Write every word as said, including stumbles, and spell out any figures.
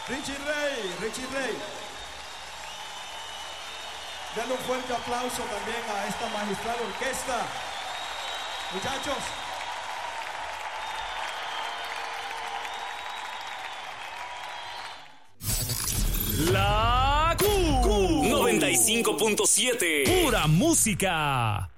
Richie Ray, Richie Ray. Denle un fuerte aplauso también a esta magistral orquesta. Muchachos. La Q noventa y cinco punto siete. Pura música.